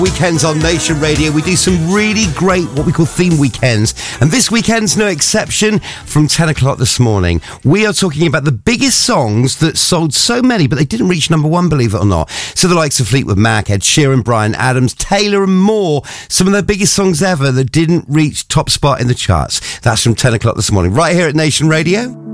Weekends on Nation Radio. We do some really great, what we call theme weekends. And this weekend's no exception. From 10 o'clock this morning, we are talking about the biggest songs that sold so many, but they didn't reach number one, believe it or not. So the likes of Fleetwood Mac, Ed Sheeran, Bryan Adams, Taylor and more. Some of their biggest songs ever that didn't reach top spot in the charts. That's from 10 o'clock this morning, right here at Nation Radio.